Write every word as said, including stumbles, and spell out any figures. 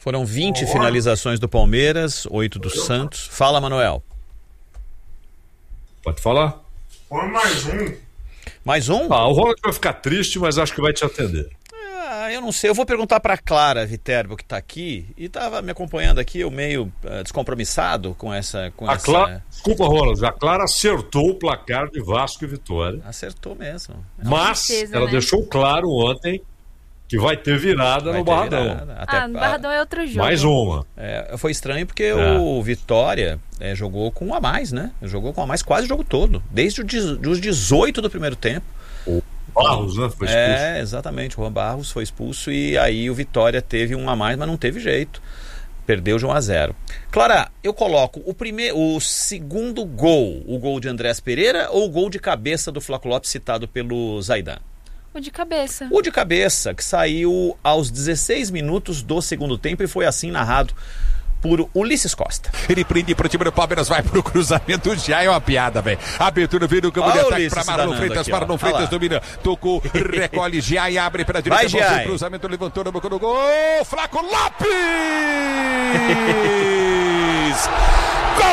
Foram vinte finalizações do Palmeiras, oito do Santos. Fala, Manuel. Pode falar? Põe mais um. Mais um? Ah, o Ronald vai ficar triste, mas acho que vai te atender. Ah, eu não sei. Eu vou perguntar para Clara Viterbo, que está aqui, e estava me acompanhando aqui, eu meio uh, descompromissado com essa... Com a essa... Clara, desculpa, Ronald, a Clara acertou o placar de Vasco e Vitória. Acertou mesmo. Mas certeza, ela né? deixou claro ontem que vai ter virada Vai no ter Barradão. virada. Até, Ah, no Barradão é outro jogo. Mais uma. É, foi estranho porque É. o Vitória é, jogou com um a mais, né? Jogou com um a mais quase o jogo todo. Desde o de- os dezoito do primeiro tempo. O Barros, né? Foi expulso. É, exatamente. O Juan Barros foi expulso e aí o Vitória teve um a mais, mas não teve jeito. Perdeu de um a zero. Clara, eu coloco o primeiro, o segundo gol, o gol de Andrés Pereira ou o gol de cabeça do Flaco Lopes citado pelo Zaidan? O de cabeça. O de cabeça, que saiu aos dezesseis minutos do segundo tempo e foi assim narrado por Ulisses Costa. Ele prende pro time do Palmeiras, vai pro cruzamento, já é uma piada, velho. Abertura, vira o campo Olha de o ataque Ulisses pra Marlon danando Freitas, aqui, Marlon ó. Freitas Olha lá. domina, tocou, recolhe, já e abre pra Vai, direita, Giai. o cruzamento, levantou, no boca do gol, Flaco Lopes!